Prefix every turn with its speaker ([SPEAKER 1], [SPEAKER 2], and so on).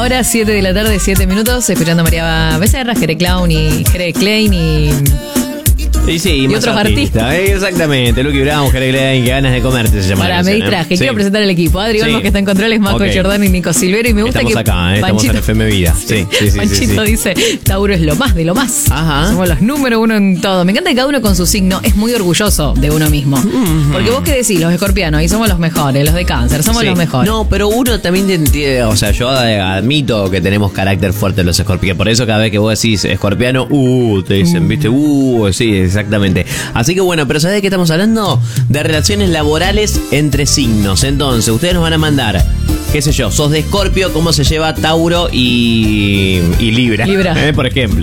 [SPEAKER 1] hora, 7 de la tarde, 7 minutos, escuchando a María Becerra, Jere Clown y Jere Klein y otros artistas.
[SPEAKER 2] Exactamente, Lucky Brown, Jere Klein, que ganas de comerte se llama.
[SPEAKER 1] Para, me distraje. Quiero presentar el equipo. Adri Olmos, que está en controles, Marco Jordán y Nico Silvero. Y me gusta
[SPEAKER 2] estamos
[SPEAKER 1] que
[SPEAKER 2] acá, estamos en FM Vida. Sí.
[SPEAKER 1] Panchito dice, Tauro es lo más de lo más.
[SPEAKER 2] Ajá.
[SPEAKER 1] Somos los número uno en todo. Me encanta que cada uno con su signo es muy orgulloso de uno mismo. Porque vos qué decís, los escorpianos, y somos los mejores, los de Cáncer, somos los mejores.
[SPEAKER 2] No, pero uno también entiende, o sea, yo admito que tenemos carácter fuerte los escorpianos. Por eso cada vez que vos decís escorpiano, te dicen, ¿viste? Sí, exactamente. Así que bueno, pero ¿sabés de qué estamos hablando? De relaciones laborales entre signos. Entonces, ustedes nos van a mandar, qué sé yo, sos de Escorpio, ¿cómo se lleva Tauro y Libra?
[SPEAKER 1] Libra.
[SPEAKER 2] Por ejemplo.